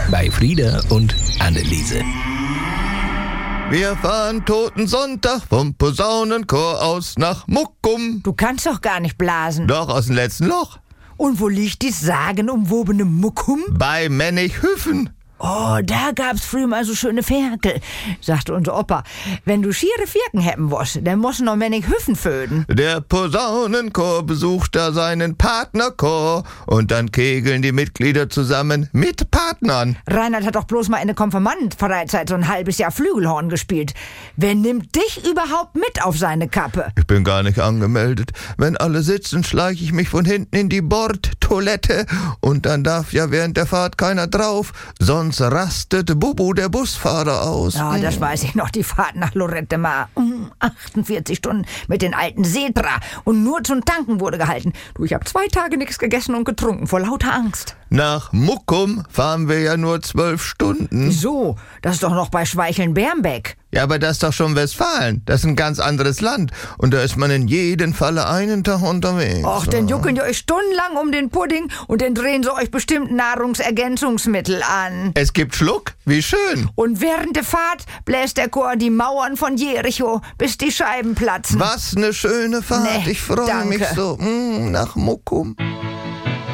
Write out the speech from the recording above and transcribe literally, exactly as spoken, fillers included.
bei Frieda und Anneliese. Wir fahren Toten Sonntag vom Posaunenchor aus nach Muckum. Du kannst doch gar nicht blasen. Doch, aus dem letzten Loch. Und wo liegt dies sagenumwobene Muckum? Bei Männichhöfen. Oh, da gab's früher mal so schöne Ferkel, sagte unser Opa. Wenn du schiere Firken haben willst, dann musst du noch Männichhöfen föden. Der Posaunenchor besucht da seinen Partnerchor und dann kegeln die Mitglieder zusammen mit Partnern. Reinhard hat doch bloß mal in der Konfirmandenfreizeit so ein halbes Jahr Flügelhorn gespielt. Wer nimmt dich überhaupt mit auf seine Kappe? Ich bin gar nicht angemeldet. Wenn alle sitzen, schleiche ich mich von hinten in die Bordtoilette und dann darf ja während der Fahrt keiner drauf, sonst rastet Bubu, der Busfahrer, aus. Ja, das weiß ich noch, die Fahrt nach Lorette Mar. achtundvierzig Stunden mit den alten Setra und nur zum Tanken wurde gehalten. Du, ich habe zwei Tage nichts gegessen und getrunken, vor lauter Angst. Nach Muckum fahren wir ja nur zwölf Stunden. Wieso? Das ist doch noch bei Schweicheln-Bernbeck. Ja, aber das ist doch schon Westfalen. Das ist ein ganz anderes Land. Und da ist man in jedem Falle einen Tag unterwegs. Och, dann juckeln die euch stundenlang um den Pudding und dann drehen sie euch bestimmt Nahrungsergänzungsmittel an. Es gibt Schluck, wie schön. Und während der Fahrt bläst der Chor die Mauern von Jericho, bis die Scheiben platzen. Was eine schöne Fahrt. Nee, ich freue danke. mich so. Mm, nach Muckum.